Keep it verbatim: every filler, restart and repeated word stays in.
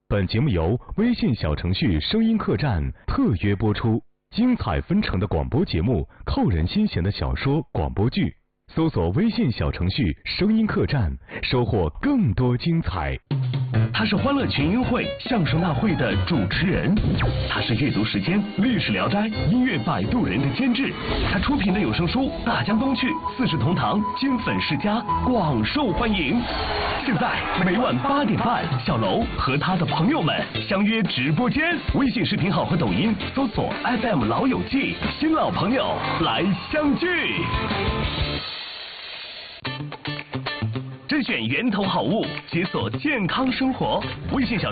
本节目由微信小程序声音客栈特约播出，精彩纷呈的广播节目，扣人心弦的小说、广播剧，搜索微信小程序声音客栈，收获更多精彩。 他是欢乐群英会相声大会的主持人，他是阅读时间、历史聊斋、音乐摆渡人的监制，他出品的有声书《大江东去》《四世同堂》《金粉世家》广受欢迎。现在每晚八点半，小楼和他的朋友们相约直播间，微信视频号和抖音搜索 F M 老友记，新老朋友来相聚。甄选源头好物，解锁健康生活。微信小